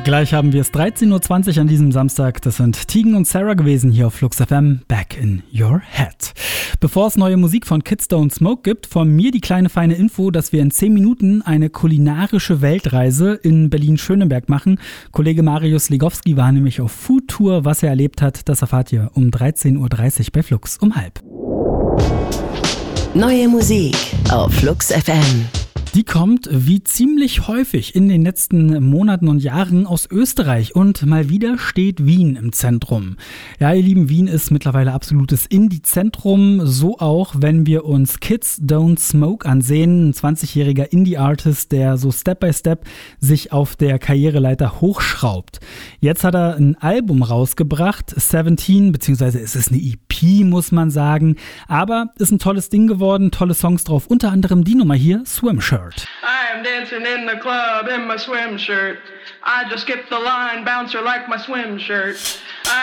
Gleich haben wir es 13.20 Uhr an diesem Samstag. Das sind Tegan und Sarah gewesen hier auf Flux FM. Back in your head. Bevor es neue Musik von Kids Don't Smoke gibt, von mir die kleine feine Info, dass wir in 10 Minuten eine kulinarische Weltreise in Berlin-Schöneberg machen. Kollege Marius Legowski war nämlich auf Foodtour. Was er erlebt hat, das erfahrt ihr um 13.30 Uhr bei Flux um 12:30. Neue Musik auf Flux FM. Die kommt, wie ziemlich häufig in den letzten Monaten und Jahren, aus Österreich. Und mal wieder steht Wien im Zentrum. Ja, ihr Lieben, Wien ist mittlerweile absolutes Indie-Zentrum. So auch, wenn wir uns Kids Don't Smoke ansehen. Ein 20-jähriger Indie-Artist, der so Step by Step sich auf der Karriereleiter hochschraubt. Jetzt hat er ein Album rausgebracht, 17, beziehungsweise es ist eine EP, muss man sagen. Aber ist ein tolles Ding geworden, tolle Songs drauf. Unter anderem die Nummer hier, Swim Shirt. I am dancing in the club in my swim shirt. I just skipped the line, bouncer like my swim shirt.